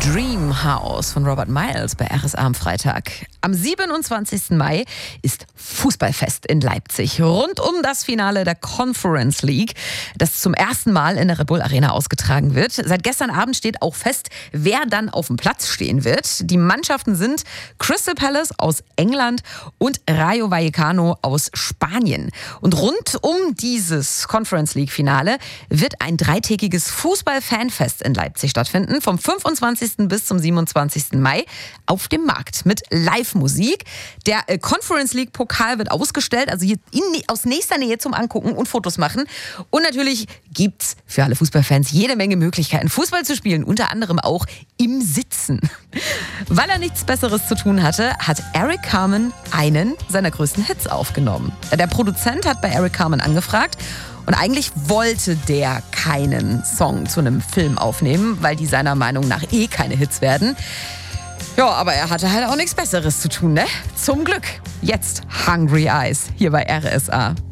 Dream House von Robert Miles bei RSA am Freitag. Am 27. Mai ist Fußballfest in Leipzig rund um das Finale der Conference League, das zum ersten Mal in der Red Bull Arena ausgetragen wird. Seit gestern Abend steht auch fest, wer dann auf dem Platz stehen wird. Die Mannschaften sind Crystal Palace aus England und Rayo Vallecano aus Spanien. Und rund um dieses Conference League Finale wird ein dreitägiges Fußball-Fanfest in Leipzig stattfinden, vom 25. bis zum 27. Mai auf dem Markt mit Live-Musik. Der Conference League Pokal wird ausgestellt, also hier aus nächster Nähe zum Angucken und Fotos machen. Und natürlich gibt's für alle Fußballfans jede Menge Möglichkeiten, Fußball zu spielen, unter anderem auch im Sitzen. Weil er nichts Besseres zu tun hatte, hat Eric Carmen einen seiner größten Hits aufgenommen. Der Produzent hat bei Eric Carmen angefragt und eigentlich wollte der keinen Song zu einem Film aufnehmen, weil die seiner Meinung nach keine Hits werden. Ja, aber er hatte halt auch nichts Besseres zu tun, ne? Zum Glück. Jetzt Hungry Eyes hier bei RSA.